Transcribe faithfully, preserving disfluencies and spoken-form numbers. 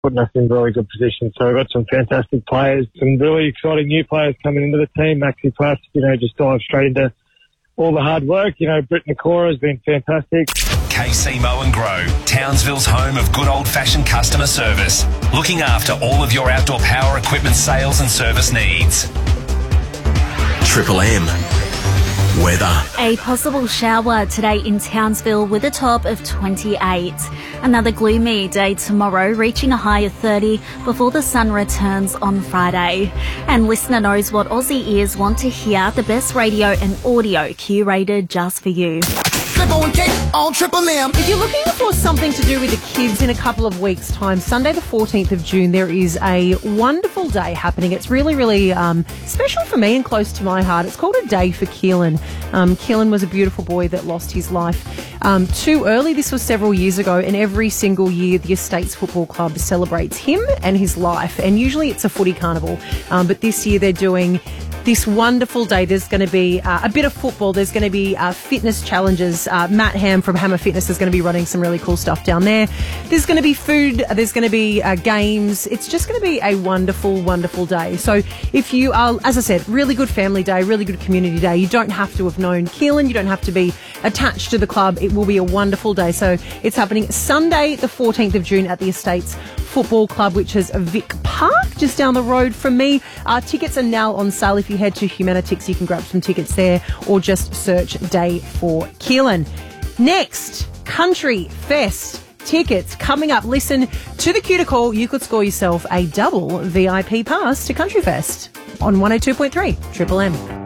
putting us in really good position. So we've got some fantastic players, some really exciting new players coming into the team. Maxi Plass, you know, just dive straight into all the hard work. You know, Britt Nakora has been fantastic. K C Mow and Grow, Townsville's home of good old-fashioned customer service, looking after all of your outdoor power equipment sales and service needs. Triple M. Weather. A possible shower today in Townsville with a top of twenty-eight. Another gloomy day tomorrow, reaching a high of thirty before the sun returns on Friday. And listener knows what Aussie ears want to hear, the best radio and audio curated just for you. Triple and Kate on Triple M. If you're looking for something to do with the kids in a couple of weeks' time, Sunday the fourteenth of June, there is a wonderful day happening. It's really, really um, special for me and close to my heart. It's called A Day for Keelan. Um, Keelan was a beautiful boy that lost his life um, too early. This was several years ago, and every single year the Estates Football Club celebrates him and his life. And usually it's a footy carnival, um, but this year they're doing this wonderful day. There's going to be uh, a bit of football. There's going to be uh, fitness challenges. Uh, Matt Ham from Hammer Fitness is going to be running some really cool stuff down there. There's going to be food. There's going to be uh, games. It's just going to be a wonderful, wonderful day. So if you are, as I said, really good family day, really good community day, you don't have to have known Keelan. You don't have to be attached to the club. It will be a wonderful day. So it's happening Sunday the fourteenth of June at the Estates Football Club, which is Vic Park, just down the road from me. Uh, tickets are now on sale. If you head to Humanitix, you can grab some tickets there, or just search Day for Keelan. Next, Country Fest tickets coming up. Listen to the cue to call. You could score yourself a double V I P pass to Country Fest on one oh two point three Triple M.